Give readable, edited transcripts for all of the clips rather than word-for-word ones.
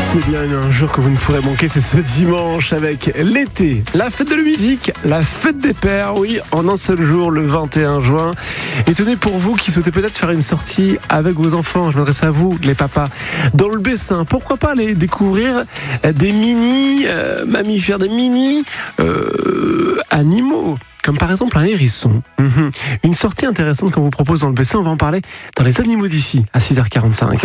C'est bien un jour que vous ne pourrez manquer, c'est ce dimanche avec l'été, la fête de la musique, la fête des pères, oui, en un seul jour, le 21 juin. Et tenez, pour vous qui souhaitez peut-être faire une sortie avec vos enfants, je m'adresse à vous, les papas, dans le Bessin, pourquoi pas aller découvrir des mini mammifères, des mini animaux, comme par exemple un hérisson. Une sortie intéressante qu'on vous propose dans le Bessin, on va en parler dans les animaux d'ici, à 6h45.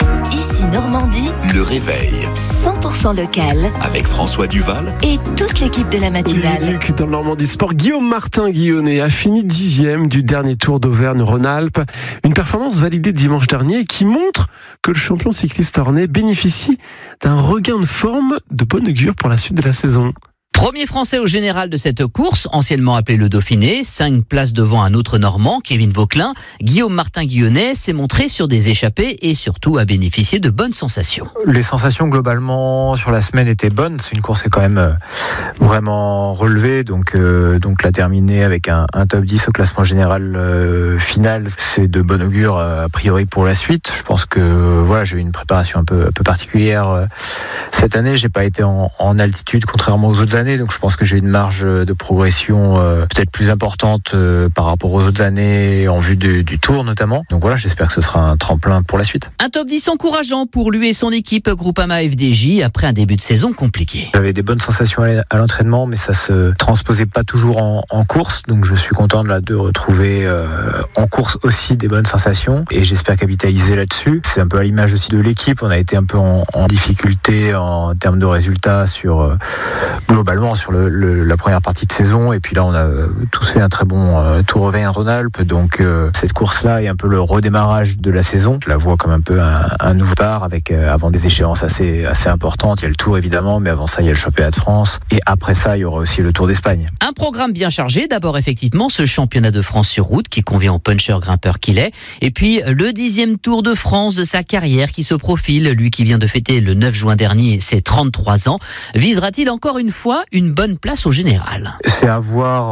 Ici Normandie, le réveil 100% local avec François Duval et toute l'équipe de la matinale. Luc, dans le Normandie Sport, Guillaume Martin-Guillonnet a fini 10e du dernier Tour d'Auvergne-Rhône-Alpes. Une performance validée dimanche dernier qui montre que le champion cycliste ornais bénéficie d'un regain de forme de bon augure pour la suite de la saison. Premier Français au général de cette course, anciennement appelé le Dauphiné, 5 places devant un autre Normand, Kevin Vauquelin. Guillaume Martin-Guillonnet s'est montré sur des échappées et surtout a bénéficié de bonnes sensations. Les sensations globalement sur la semaine étaient bonnes. C'est une course qui est quand même vraiment relevée, donc la terminer avec un top 10 au classement général final, c'est de bon augure a priori pour la suite. Je pense que voilà, j'ai eu une préparation un peu particulière cette année. J'ai pas été en altitude contrairement aux autres années. Donc je pense que j'ai une marge de progression peut-être plus importante par rapport aux autres années en vue du Tour notamment. Donc voilà, j'espère que ce sera un tremplin pour la suite. Un top 10 encourageant pour lui et son équipe Groupama FDJ après un début de saison compliqué. J'avais des bonnes sensations à l'entraînement, mais ça se transposait pas toujours en course. Donc je suis content de retrouver en course aussi des bonnes sensations et j'espère capitaliser là-dessus. C'est un peu à l'image aussi de l'équipe. On a été un peu en difficulté en termes de résultats globalement sur la première partie de saison, et puis là on a tous fait un très bon Tour Auvergne-Rhône-Alpes, donc cette course-là est un peu le redémarrage de la saison. Je la vois comme un peu un nouveau départ avec avant des échéances assez importantes. Il y a le Tour évidemment, mais avant ça il y a le Championnat de France, et après ça il y aura aussi le Tour d'Espagne. Un programme bien chargé, d'abord effectivement ce championnat de France sur route qui convient au puncher grimpeur qu'il est, et puis le 10e Tour de France de sa carrière qui se profile, lui qui vient de fêter le 9 juin dernier ses 33 ans. Visera-t-il encore une fois une bonne place au général? C'est à voir.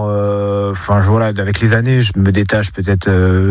Voilà, avec les années, je me détache peut-être.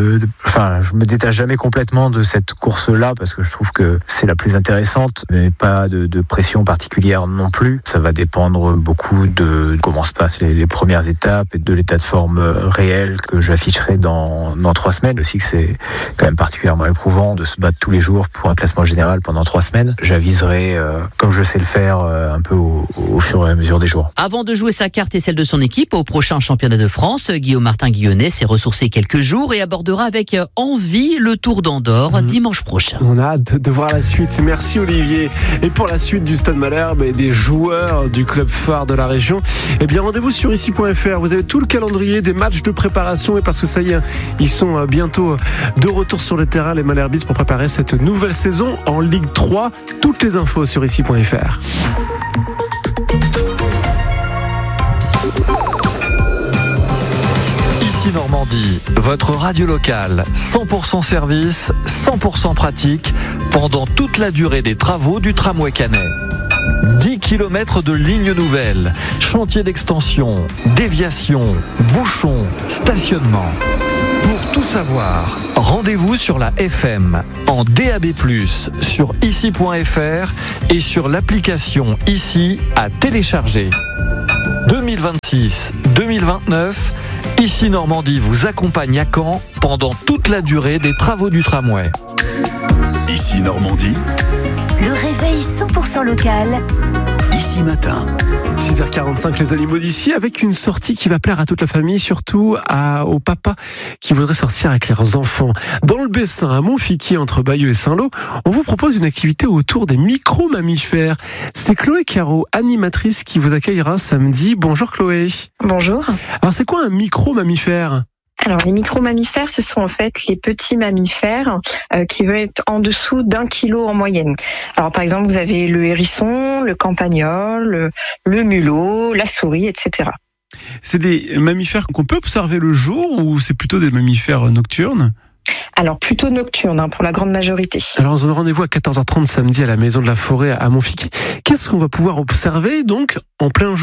Je me détache jamais complètement de cette course-là parce que je trouve que c'est la plus intéressante, mais pas de pression particulière non plus. Ça va dépendre beaucoup de comment se passent les premières étapes et de l'état de forme réel que j'afficherai dans 3 semaines. Aussi que c'est quand même particulièrement éprouvant de se battre tous les jours pour un classement général pendant 3 semaines. J'aviserai, comme je sais le faire, un peu au fur et à mesure des jours. Avant de jouer sa carte et celle de son équipe au prochain championnat de France, Guillaume Martin-Guillonnet s'est ressourcé quelques jours et abordera avec envie le Tour d'Andorre dimanche prochain. On a hâte de voir la suite. Merci Olivier. Et pour la suite du Stade Malherbe et des joueurs du club phare de la région, eh bien rendez-vous sur ici.fr. Vous avez tout le calendrier des matchs de préparation, et parce que ça y est, ils sont bientôt de retour sur le terrain, les Malherbistes, pour préparer cette nouvelle saison en Ligue 3. Toutes les infos sur ici.fr. Ici Normandie, votre radio locale, 100% service, 100% pratique, pendant toute la durée des travaux du tramway Canet. 10 km de lignes nouvelles, chantier d'extension, déviation, bouchons, stationnement. Pour tout savoir, rendez-vous sur la FM, en DAB+, sur ici.fr et sur l'application Ici à télécharger. 2026-2029, Ici Normandie vous accompagne à Caen pendant toute la durée des travaux du tramway. Ici Normandie, Le réveil 100% local. Ici Matin. 6h45, les animaux d'ici, avec une sortie qui va plaire à toute la famille, surtout aux papas qui voudraient sortir avec leurs enfants. Dans le Bessin, à Montfiquier, entre Bayeux et Saint-Lô, on vous propose une activité autour des micro-mammifères. C'est Chloé Caro, animatrice, qui vous accueillera samedi. Bonjour Chloé. Bonjour. Alors c'est quoi un micro-mammifère ? Alors les micro-mammifères, ce sont en fait les petits mammifères qui vont être en dessous d'1 kilo en moyenne. Alors par exemple, vous avez le hérisson, le campagnol, le mulot, la souris, etc. C'est des mammifères qu'on peut observer le jour ou c'est plutôt des mammifères nocturnes ? Alors plutôt nocturne pour la grande majorité. Alors on se donne rendez-vous à 14h30 samedi à la Maison de la Forêt à Montfiquier. Qu'est-ce qu'on va pouvoir observer donc en plein jour ?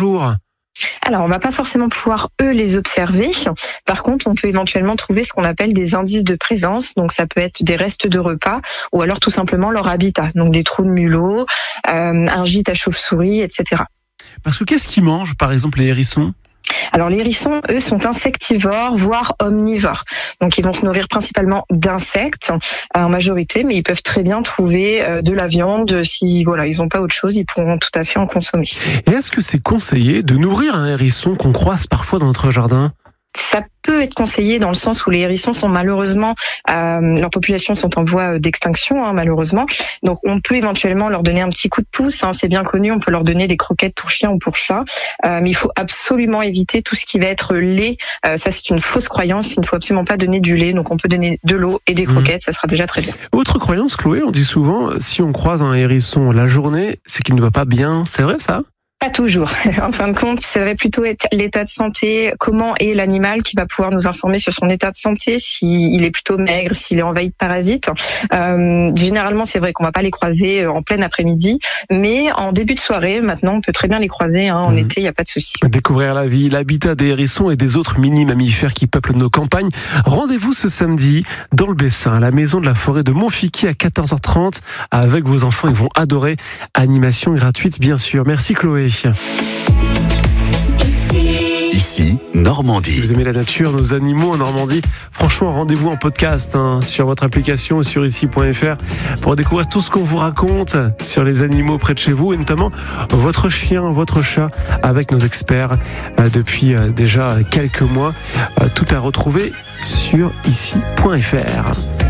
Alors, on va pas forcément pouvoir, les observer. Par contre, on peut éventuellement trouver ce qu'on appelle des indices de présence. Donc, ça peut être des restes de repas ou alors tout simplement leur habitat. Donc, des trous de mulots, un gîte à chauve-souris, etc. Parce que qu'est-ce qu'ils mangent, par exemple, les hérissons ? Alors les hérissons, eux, sont insectivores, voire omnivores. Donc ils vont se nourrir principalement d'insectes en majorité, mais ils peuvent très bien trouver de la viande. Si ils n'ont pas autre chose, ils pourront tout à fait en consommer. Et est-ce que c'est conseillé de nourrir un hérisson qu'on croise parfois dans notre jardin ? Ça peut être conseillé dans le sens où les hérissons sont malheureusement, leur population sont en voie d'extinction, malheureusement. Donc on peut éventuellement leur donner un petit coup de pouce, c'est bien connu, on peut leur donner des croquettes pour chien ou pour chat, mais il faut absolument éviter tout ce qui va être lait. Ça c'est une fausse croyance, il ne faut absolument pas donner du lait, donc on peut donner de l'eau et des croquettes, ça sera déjà très bien. Autre croyance, Chloé, on dit souvent, si on croise un hérisson la journée, c'est qu'il ne va pas bien, c'est vrai ça ? Pas toujours. En fin de compte, ça va plutôt être l'état de santé, comment est l'animal qui va pouvoir nous informer sur son état de santé, s'il est plutôt maigre, s'il est envahi de parasites. Généralement, c'est vrai qu'on va pas les croiser en plein après-midi, mais en début de soirée, maintenant, on peut très bien les croiser. En été, il n'y a pas de souci. Découvrir la vie, l'habitat des hérissons et des autres mini-mammifères qui peuplent nos campagnes. Rendez-vous ce samedi dans le Bessin, à la maison de la forêt de Montfiqui à 14h30. Avec vos enfants, ils vont adorer. Animation gratuite, bien sûr. Merci Chloé. Ici, Normandie. Si vous aimez la nature, nos animaux en Normandie, franchement, rendez-vous en podcast sur votre application, sur ici.fr pour découvrir tout ce qu'on vous raconte sur les animaux près de chez vous et notamment votre chien, votre chat avec nos experts depuis déjà quelques mois. Tout à retrouver sur ici.fr.